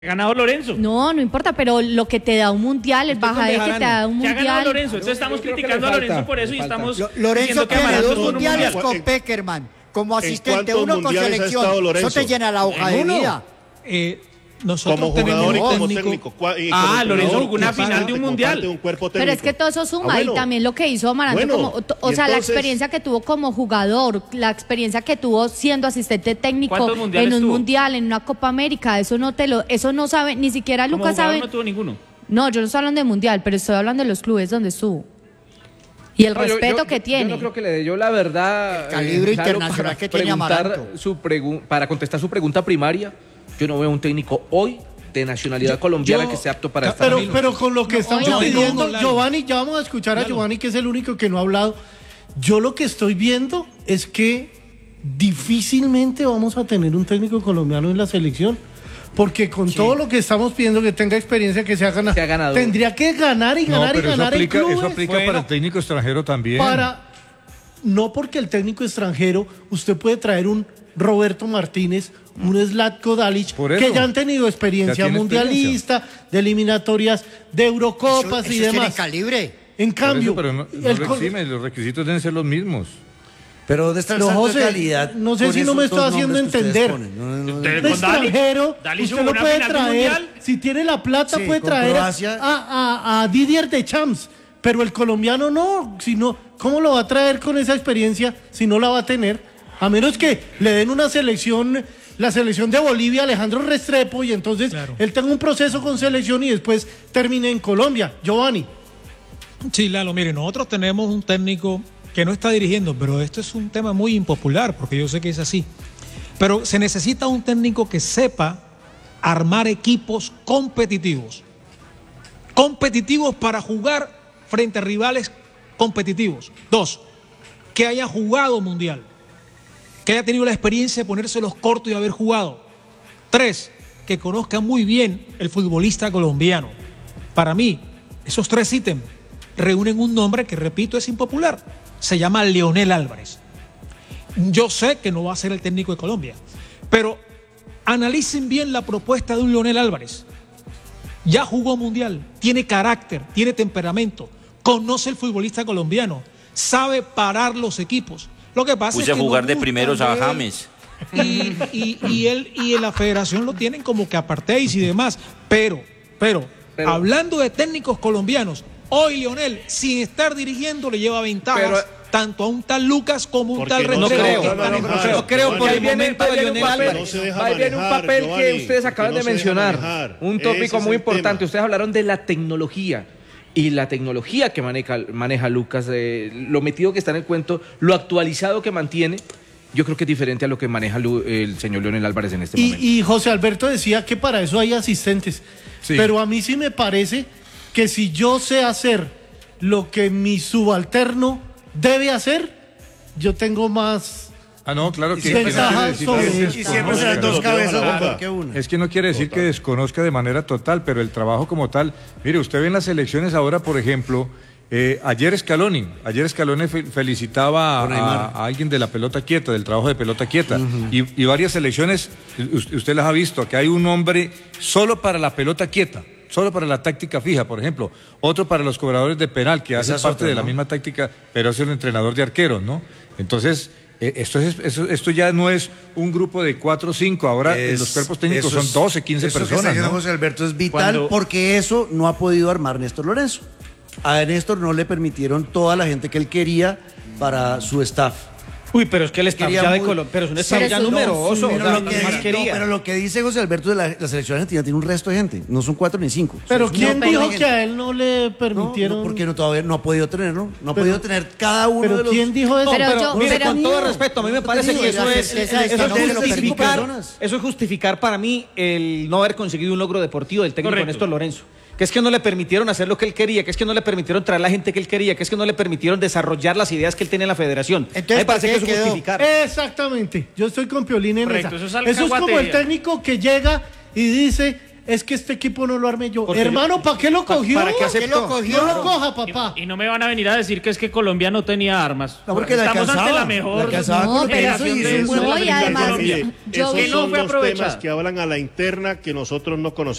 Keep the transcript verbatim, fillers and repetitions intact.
ganado Lorenzo. No, no importa, pero lo que te da un mundial, el bajadez que te da un mundial. Ya ha ganado mundial. Lorenzo, entonces estamos criticando a Lorenzo por eso y estamos Lo, Lorenzo diciendo que tiene Amaranto dos es un mundiales mundial. con Peckerman, como asistente, cuántos uno con mundiales ha selección. estado Lorenzo? Eso te llena la hoja de Uno. vida. Eh, nosotros Como tenemos jugador y un como técnico- técnico. Cua- y Ah, como Lorenzo entrenador, jugó una comparte- final de un comparte mundial. un cuerpo Pero es técnico. que todo eso suma Ah, bueno. y también lo que hizo Amaranto, Bueno, como, y o sea, la entonces- experiencia que tuvo como jugador, la experiencia que tuvo siendo asistente técnico ¿Cuántos en mundiales un tuvo? mundial, en una Copa América, eso no te lo, eso no sabe, ni siquiera Como Lucas jugador sabe. no tuvo ninguno. No, yo no estoy hablando de mundial, pero estoy hablando de los clubes donde estuvo. Y el No, yo- respeto yo- que yo tiene. no creo que le dé yo la verdad. El calibre claro, internacional para que tiene preguntar Amaranto. su pregu- para contestar su pregunta primaria, yo no veo un técnico hoy de nacionalidad colombiana yo- que sea apto para esta pero, final. pero con lo que No, estamos hoy no. pidiendo, No, Lalo. Giovanni, ya vamos a escuchar a Lalo. Giovanni, que es el único que no ha hablado. Yo lo que estoy viendo es que difícilmente vamos a tener un técnico colombiano en la selección. Porque con todo lo que estamos pidiendo, que tenga experiencia, que sea ganador, Sea ganador. tendría que ganar y No, ganar y pero eso ganar aplica, en eso clubes. aplica Bueno. para el técnico extranjero también. Para, no porque el técnico extranjero, usted puede traer un Roberto Martínez, un Zlatko Dalic, Por eso. que ya han tenido experiencia Ya tiene mundialista, de eliminatorias, de Eurocopas Eso- y esos tienen demás. calibre. En Por cambio, eso, pero no, no el lo col- exime, los requisitos deben ser los mismos. Pero ¿dónde está el No, salto José, de calidad? no sé con si no esos me estoy dos haciendo nombres que ustedes entender. ponen? No, no, no, Ustedes- un con Dalic. extranjero, Dalic usted jugó lo una puede final de un traer, mundial. si tiene la plata, Sí, puede con traer a, Croacia. a, a Didier Deschamps, pero el colombiano no, si no, ¿cómo lo va a traer con esa experiencia si no la va a tener? A menos que le den una selección, la selección de Bolivia, Alejandro Restrepo, y entonces Claro. él tenga un proceso con selección y después termine en Colombia. Giovanni. Sí, Lalo, mire, nosotros tenemos un técnico que no está dirigiendo, pero esto es un tema muy impopular, porque yo sé que es así. Pero se necesita un técnico que sepa armar equipos competitivos. Competitivos para jugar frente a rivales competitivos. Dos, que haya jugado mundial. Que haya tenido la experiencia de ponerse los cortos y haber jugado. Tres, que conozca muy bien el futbolista colombiano. Para mí, esos tres ítems reúnen un nombre que, repito, es impopular. Se llama Leonel Álvarez. Yo sé que no va a ser el técnico de Colombia, pero analicen bien la propuesta de un Leonel Álvarez. Ya jugó mundial, tiene carácter, tiene temperamento, conoce el futbolista colombiano, sabe parar los equipos. Lo que pasa Puse es que a jugar no de gustan primeros a él. James. Y, y, y él y en la federación lo tienen como que apartéis y demás. Pero, pero, Pero- hablando de técnicos colombianos, hoy Leonel, sin estar dirigiendo, le lleva ventajas Pero- tanto a un tal Lucas como a un Porque tal no se Restrepo. deja No, no, no, manejar, no creo por Giovanni. el momento de Lionel Álvarez. No se deja Va a haber un manejar, papel Giovanni, que ustedes porque acaban no de se deja mencionar. manejar. Un Ese tópico es muy el importante. tema. Ustedes hablaron de la tecnología. Y la tecnología que maneja, maneja Lucas, eh, lo metido que está en el cuento, lo actualizado que mantiene, yo creo que es diferente a lo que maneja Lu- el señor Leonel Álvarez en este momento. Y, y José Alberto decía que para eso hay asistentes. Sí. Pero a mí sí me parece que si yo sé hacer lo que mi subalterno debe hacer, yo tengo más Ah, no, claro que, que no ventajas quiere decir sobre que- esto. Y siempre serán dos cabezas mejor que una. Es que no quiere decir que desconozca de manera total, pero el trabajo como tal. Mire, usted ve en las elecciones ahora, por ejemplo, eh, ayer Scaloni, ayer Scaloni fe- felicitaba a, a- a alguien de la pelota quieta, del trabajo de pelota quieta, y, y varias elecciones, us- usted las ha visto, que hay un hombre solo para la pelota quieta, solo para la táctica fija, por ejemplo, otro para los cobradores de penal, que hace es parte otra, de la ¿no? misma táctica, pero es el entrenador de arqueros, ¿no? Entonces... Eh, Esto, es, eso- esto ya no es un grupo de cuatro o cinco, ahora eh, los cuerpos técnicos eso son es- doce, quince eso que está personas. diciendo ¿no? José Alberto es vital Cuando- porque eso no ha podido armar Néstor Lorenzo. A Néstor no le permitieron toda la gente que él quería para su staff. Uy, pero es que el staff Quería ya de muy- Colombia, pero es un staff Pero ya eso- numeroso, Pero o sea, lo que, más no, quería. pero lo que dice José Alberto de la, la selección argentina tiene un resto de gente, no son cuatro ni cinco. Pero Son ¿quién un dijo montón de que gente. a él no le No, permitieron? no, porque no, todavía no ha podido tenerlo, no ha Pero- podido tener cada uno pero de los... ¿quién dijo eso? Pero Pero, yo- mire, pero- con todo respeto, a mí me No, parece no, que eso la es, certeza eso de es que no se lo justificar, personas. eso es justificar para mí el no haber conseguido un logro deportivo del técnico Correcto. Néstor Lorenzo. Que es que no le permitieron hacer lo que él quería, que es que no le permitieron traer la gente que él quería, que es que no le permitieron desarrollar las ideas que él tenía en la federación. Entonces, a mí me parece ¿para que qué eso es quedó? justificar. Exactamente, yo estoy con Piolín en Correcto, esa. eso es Eso es como el alcahuatería. técnico que llega y dice, es que este equipo no lo armé yo. Hermano, ¿para qué lo cogió? ¿Para qué aceptó? lo cogió? No lo coja, papá. Y, y no me van a venir a decir que es que Colombia no tenía armas. No, porque la Estamos ante alcanzaba, la mejor la alcanzaba No, pero generación eso de hizo un buen fútbol no, y americano en además, Colombia. yo- Esos que no son fue los aprovechada. temas que hablan a la interna que nosotros no conocemos.